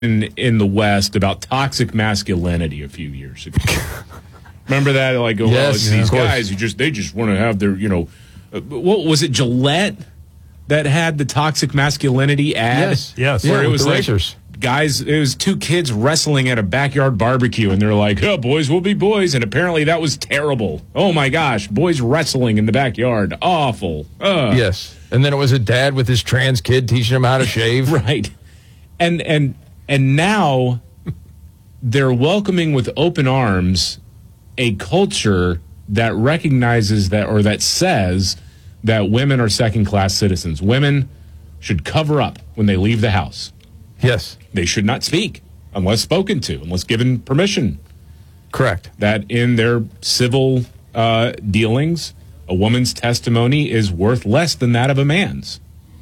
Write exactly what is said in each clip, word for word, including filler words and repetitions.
in, in the West about toxic masculinity a few years ago. Remember that? Like, oh, yes, well, it's yeah, these guys who just, they just want to have their, you know, uh, what was it, Gillette that had the toxic masculinity ad? Yes, yes. Where yeah, it was like, racers. guys, it was two kids wrestling at a backyard barbecue, and they're like, oh, boys will be boys. And apparently that was terrible. Oh, my gosh, boys wrestling in the backyard. Awful. Ugh. Yes. And then it was a dad with his trans kid teaching him how to shave. Right. And, and, and now they're welcoming with open arms a culture that recognizes that, or that says that women are second-class citizens. Women should cover up when they leave the house. Yes. They should not speak unless spoken to, unless given permission. Correct. That in their civil uh, dealings, a woman's testimony is worth less than that of a man's.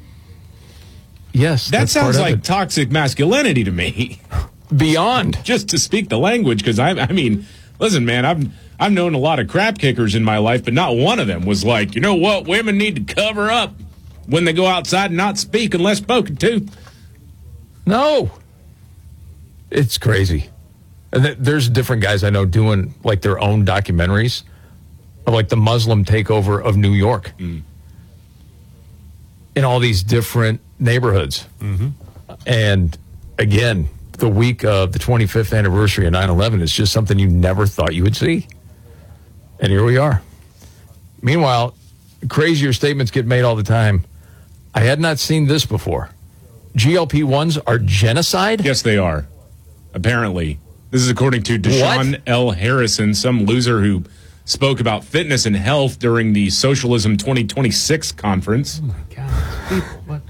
Yes. That sounds like it. toxic masculinity to me. Beyond. Just to speak the language, because I, I mean, listen, man, I've I've known a lot of crap kickers in my life, but not one of them was like, you know what, women need to cover up when they go outside and not speak unless spoken to. No. It's crazy. And th- there's different guys I know doing like their own documentaries of like the Muslim takeover of New York Mm. in all these different neighborhoods. Mm-hmm. And again, the week of the twenty-fifth anniversary of nine eleven is just something you never thought you would see. And here we are. Meanwhile, crazier statements get made all the time. I had not seen this before. G L P ones are genocide? Yes, they are. Apparently. This is according to Deshaun What? L. Harrison, some loser who spoke about fitness and health during the Socialism twenty twenty-six conference. Oh, my God. People, what?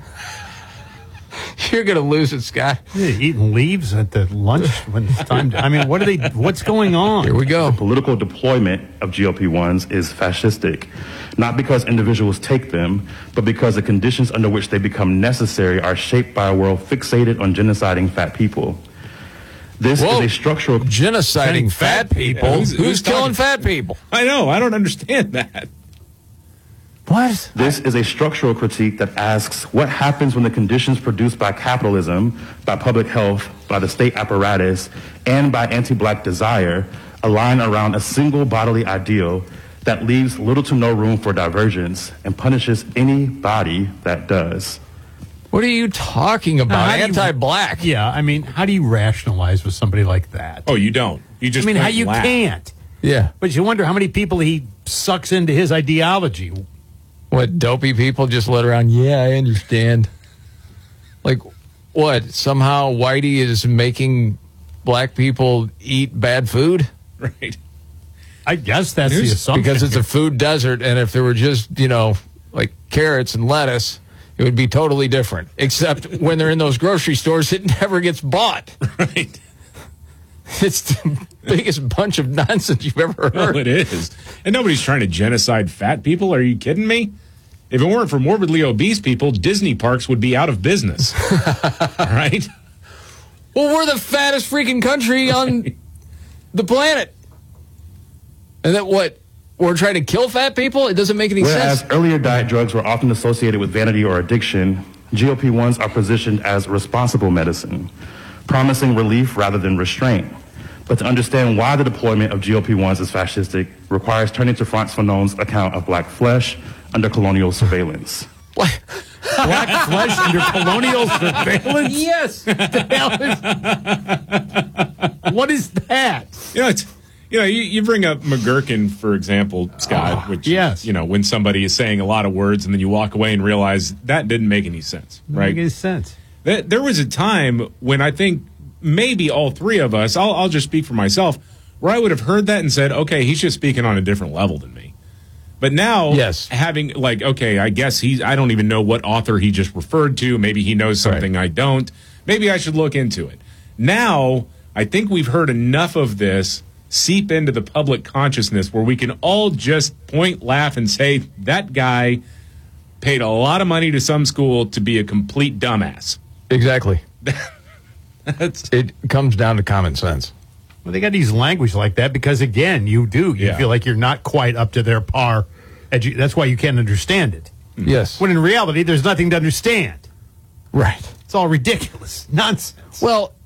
You're going to lose it, Scott. They're eating leaves at the lunch when it's time to, I mean, what are they, what's going on? Here we go. The political deployment of G L P ones is fascistic, not because individuals take them, but because the conditions under which they become necessary are shaped by a world fixated on genociding fat people. This Whoa. is a structural... Genociding fat people? Yeah, who's who's- who's killing talking- fat people? I know. I don't understand that. What? This is a structural critique that asks what happens when the conditions produced by capitalism, by public health, by the state apparatus, and by anti-black desire align around a single bodily ideal that leaves little to no room for divergence and punishes anybody that does. What are you talking Now, about? how do you- Anti-black? Yeah, I mean, how do you rationalize with somebody like that? Oh, you don't. You just I mean, how plain you laugh. can't. Yeah. But you wonder how many people he sucks into his ideology. What, dopey people just let around? Yeah, I understand. Like, what? Somehow Whitey is making black people eat bad food? Right. I guess that's the News- assumption. Because it's a food desert, and if there were just, you know, like carrots and lettuce, it would be totally different. Except when they're in those grocery stores, it never gets bought. Right. It's the biggest bunch of nonsense you've ever heard. Well, it is. And nobody's trying to genocide fat people. Are you kidding me? If it weren't for morbidly obese people, Disney parks would be out of business. All right? Well, we're the fattest freaking country on the planet. And that what? We're trying to kill fat people? It doesn't make any Whereas sense. earlier diet drugs were often associated with vanity or addiction, G L P ones are positioned as responsible medicine, promising relief rather than restraint. But to understand why the deployment of G L P ones is fascistic requires turning to Frantz Fanon's account of black flesh under colonial surveillance. What? black flesh under colonial surveillance? Yes. The hell is- what is that? You know, it's, you know, you, you bring up McGurkin, for example, Scott, which, yes. you know, when somebody is saying a lot of words and then you walk away and realize that didn't make any sense, right? Make any sense? Th- There was a time when I think maybe all three of us, I'll, I'll just speak for myself, where I would have heard that and said, okay, he's just speaking on a different level than me. But now, Yes. having, like, okay, I guess he's, I don't even know what author he just referred to. Maybe he knows something I don't. Maybe I should look into it. Now, I think we've heard enough of this seep into the public consciousness where we can all just point, laugh, and say, that guy paid a lot of money to some school to be a complete dumbass. Exactly. That's, It comes down to common sense. Well, they got these language like that because, again, you do. You Yeah. feel like you're not quite up to their par. Edu- That's why you can't understand it. Yes. When in reality, there's nothing to understand. Right. It's all ridiculous nonsense. Well,